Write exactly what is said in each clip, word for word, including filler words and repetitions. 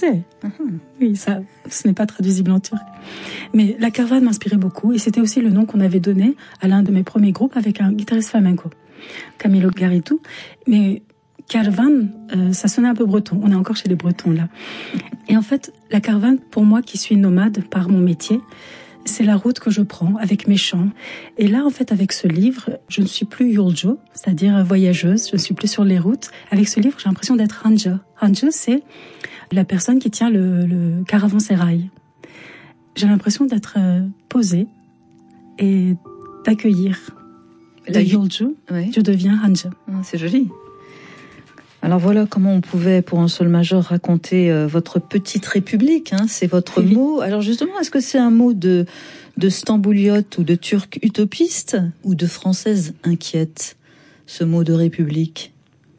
français. Uh-huh. Oui, ça, ce n'est pas traduisible en turc. Mais la caravane m'inspirait beaucoup et c'était aussi le nom qu'on avait donné à l'un de mes premiers groupes avec un guitariste flamenco, Camilo Garitu. Mais caravane, euh, ça sonnait un peu breton. On est encore chez les Bretons là. Et en fait, la caravane, pour moi qui suis nomade par mon métier, c'est la route que je prends avec mes chants. Et là, en fait, avec ce livre, je ne suis plus yolcu, c'est-à-dire voyageuse. Je ne suis plus sur les routes. Avec ce livre, j'ai l'impression d'être hancı. Hancı, c'est la personne qui tient le, le caravansérail. J'ai l'impression d'être euh, posée et d'accueillir. De yolcu, oui. Je deviens hancı. Ah, c'est joli. Alors voilà comment on pouvait, pour un sol majeur, raconter euh, votre petite république. Hein, c'est votre oui. mot. Alors justement, est-ce que c'est un mot de, de stambouliote ou de turc utopiste ou de française inquiète, ce mot de république?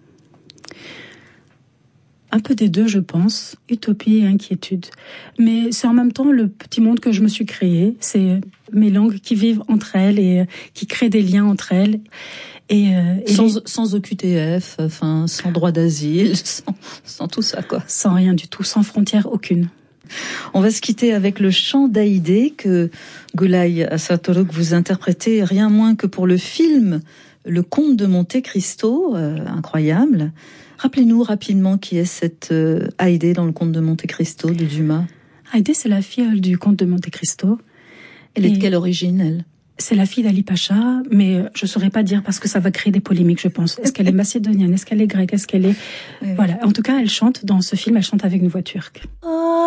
Un peu des deux, je pense. Utopie et inquiétude. Mais c'est en même temps le petit monde que je me suis créé. C'est mes langues qui vivent entre elles et qui créent des liens entre elles. Et, euh, et sans, les... sans O Q T F, enfin, sans droit d'asile, sans, sans tout ça, quoi. Sans rien du tout, sans frontière aucune. On va se quitter avec le chant d'Haïdé que Gülay Asatoluk vous interprétez rien moins que pour le film Le Comte de Monte Cristo, euh, incroyable. Rappelez-nous rapidement qui est cette euh, Haïdé dans Le Comte de Monte Cristo de Dumas. Haïdé, c'est la fille du Comte de Monte Cristo. Elle et... est de quelle origine, elle? C'est la fille d'Ali Pacha, mais je saurais pas dire parce que ça va créer des polémiques, je pense. Est-ce qu'elle est macédonienne? Est-ce qu'elle est grecque? Est-ce qu'elle est... Oui. Voilà. En tout cas, elle chante dans ce film, elle chante avec une voix turque. Oh.